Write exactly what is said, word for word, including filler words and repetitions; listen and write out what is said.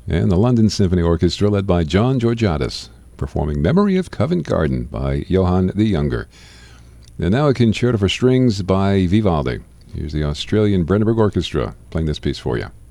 And the London Symphony Orchestra, led by John Georgiadis, performing Memory of Covent Garden by Johann the Younger. And now a concerto for strings by Vivaldi. Here's the Australian Brandenburg Orchestra playing this piece for you.